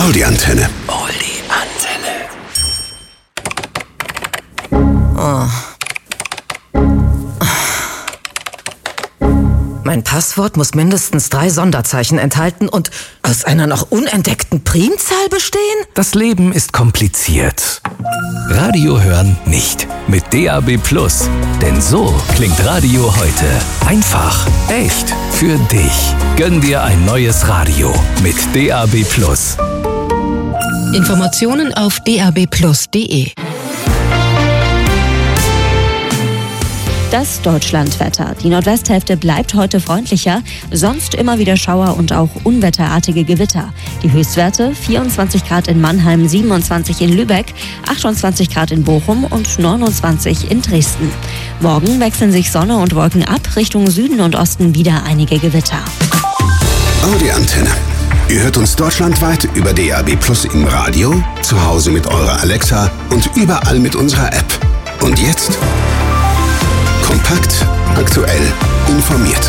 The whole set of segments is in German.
Audi-Antenne. Oh. Mein Passwort muss mindestens 3 Sonderzeichen enthalten und aus einer noch unentdeckten Primzahl bestehen? Das Leben ist kompliziert. Radio hören nicht. Mit DAB+. Denn so klingt Radio heute. Einfach, echt, für dich. Gönn dir ein neues Radio mit DAB+. Informationen auf dabplus.de. Das Deutschlandwetter. Die Nordwesthälfte bleibt heute freundlicher, sonst immer wieder Schauer und auch unwetterartige Gewitter. Die Höchstwerte 24 Grad in Mannheim, 27 in Lübeck, 28 Grad in Bochum und 29 in Dresden. Morgen wechseln sich Sonne und Wolken ab, Richtung Süden und Osten wieder einige Gewitter. Audi-Antenne. Ihr hört uns deutschlandweit über DAB+ im Radio, zu Hause mit eurer Alexa und überall mit unserer App. Und jetzt kompakt, aktuell, informiert.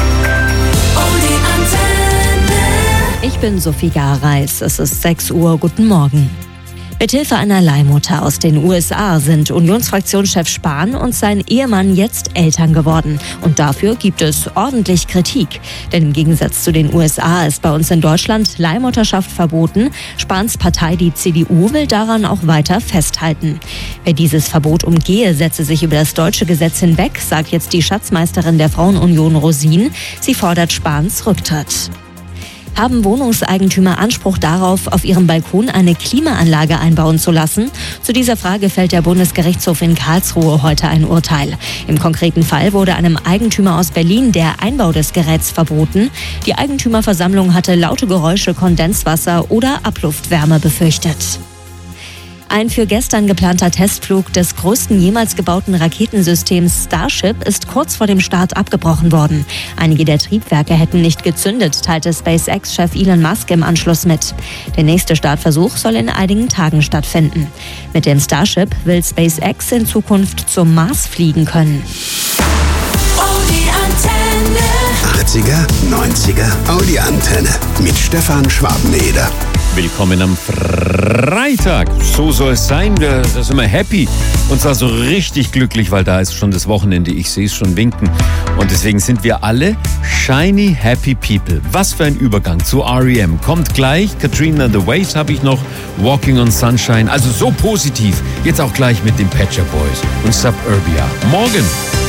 Ich bin Sophie Gareis. Es ist 6 Uhr. Guten Morgen. Mithilfe einer Leihmutter aus den USA sind Unionsfraktionschef Spahn und sein Ehemann jetzt Eltern geworden. Und dafür gibt es ordentlich Kritik. Denn im Gegensatz zu den USA ist bei uns in Deutschland Leihmutterschaft verboten. Spahns Partei, die CDU, will daran auch weiter festhalten. Wer dieses Verbot umgehe, setze sich über das deutsche Gesetz hinweg, sagt jetzt die Schatzmeisterin der Frauenunion Rosin. Sie fordert Spahns Rücktritt. Haben Wohnungseigentümer Anspruch darauf, auf ihrem Balkon eine Klimaanlage einbauen zu lassen? Zu dieser Frage fällt der Bundesgerichtshof in Karlsruhe heute ein Urteil. Im konkreten Fall wurde einem Eigentümer aus Berlin der Einbau des Geräts verboten. Die Eigentümerversammlung hatte laute Geräusche, Kondenswasser oder Abluftwärme befürchtet. Ein für gestern geplanter Testflug des größten jemals gebauten Raketensystems Starship ist kurz vor dem Start abgebrochen worden. Einige der Triebwerke hätten nicht gezündet, teilte SpaceX-Chef Elon Musk im Anschluss mit. Der nächste Startversuch soll in einigen Tagen stattfinden. Mit dem Starship will SpaceX in Zukunft zum Mars fliegen können. 80er, 90er, Audi-Antenne mit Stefan Schwabeneder. Willkommen am Freitag. So soll es sein. Da sind wir happy und zwar so richtig glücklich, weil da ist schon das Wochenende. Ich sehe es schon winken. Und deswegen sind wir alle shiny, happy people. Was für ein Übergang zu R.E.M. Kommt gleich. Katrina and the Waves habe ich noch. Walking on Sunshine. Also so positiv. Jetzt auch gleich mit den Pet Shop Boys und Suburbia. Morgen.